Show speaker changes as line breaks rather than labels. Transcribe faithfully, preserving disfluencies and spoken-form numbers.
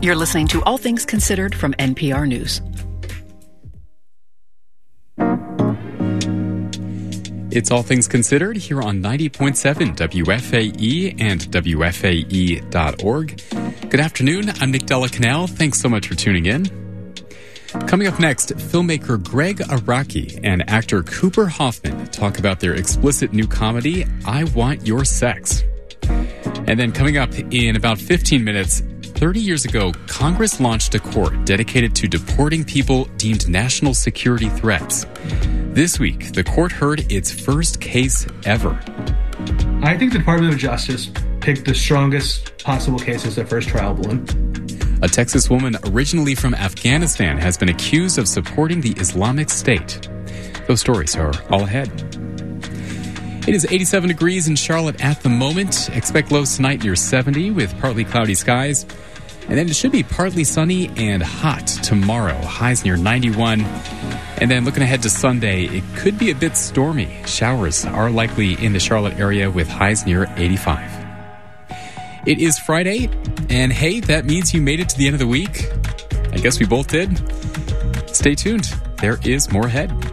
You're listening to All Things Considered from N P R News.
It's All Things Considered here on ninety point seven W F A E and W F A E dot org. Good afternoon. I'm Nick Della Canal. Thanks so much for tuning in. Coming up next, filmmaker Greg Araki and actor Cooper Hoffman talk about their explicit new comedy, I Want Your Sex. And then coming up in about fifteen minutes, thirty years ago, Congress launched a court dedicated to deporting people deemed national security threats. This week, the court heard its first case ever.
I think the Department of Justice picked the strongest possible case as their first trial balloon.
A Texas woman originally from Afghanistan has been accused of supporting the Islamic State. Those stories are all ahead. It is eighty-seven degrees in Charlotte at the moment. Expect lows tonight near seventy with partly cloudy skies. And then it should be partly sunny and hot tomorrow. Highs near ninety-one. And then looking ahead to Sunday, it could be a bit stormy. Showers are likely in the Charlotte area with highs near eighty-five. It is Friday, and hey, that means you made it to the end of the week. I guess we both did. Stay tuned. There is more ahead.